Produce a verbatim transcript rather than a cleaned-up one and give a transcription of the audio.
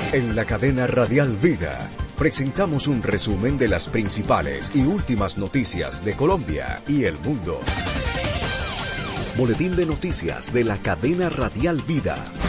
En la cadena Radial Vida presentamos un resumen de las principales y últimas noticias de Colombia y el mundo. Boletín de noticias de la cadena Radial Vida.